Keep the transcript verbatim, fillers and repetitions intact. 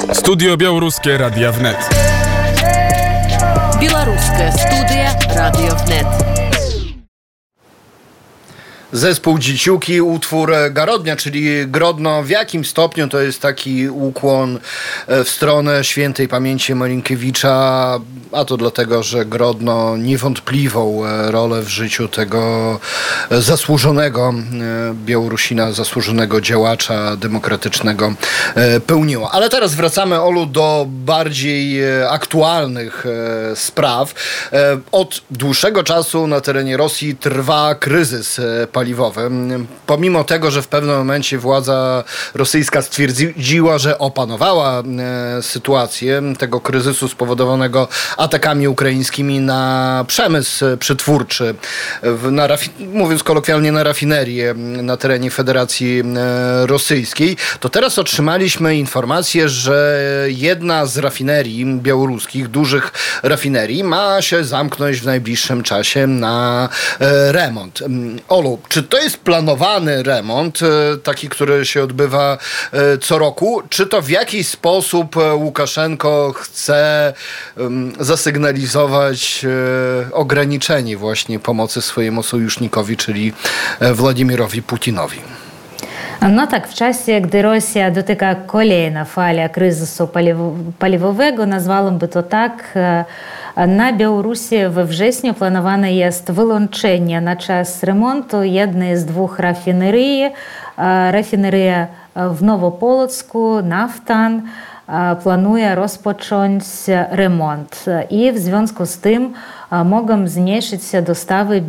Studio Białoruskie Radia Wnet. Białoruskie Studio Radio Wnet. Zespół Dzieciuki, utwór Garodnia, czyli Grodno. W jakim stopniu to jest taki ukłon w stronę świętej pamięci Marinkiewicza, a to dlatego, że Grodno niewątpliwą rolę w życiu tego zasłużonego Białorusina, zasłużonego działacza demokratycznego pełniło. Ale teraz wracamy, Olu, do bardziej aktualnych spraw. Od dłuższego czasu na terenie Rosji trwa kryzys paliwowy. Pomimo tego, że w pewnym momencie władza rosyjska stwierdziła, że opanowała e, sytuację tego kryzysu spowodowanego atakami ukraińskimi na przemysł przetwórczy, w, na rafi- mówiąc kolokwialnie na rafinerię na terenie Federacji e, Rosyjskiej, to teraz otrzymaliśmy informację, że jedna z rafinerii białoruskich, dużych rafinerii, ma się zamknąć w najbliższym czasie na e, remont. Olu, czy to jest planowany remont, taki, który się odbywa co roku? Czy to w jakiś sposób Łukaszenko chce zasygnalizować ograniczenie właśnie pomocy swojemu sojusznikowi, czyli Władimirowi Putinowi? No tak, w czasie, gdy Rosja dotyka kolejna fala kryzysu paliwowego, nazwałam by to tak, na Białorusi we wrześniu planowane jest wyłączenie na czas remontu jednej z dwóch rafinerii. Rafineria w Nowopolocku, Naftan, planuje rozpocząć remont i w związku z tym mogą zmniejszyć się dostawy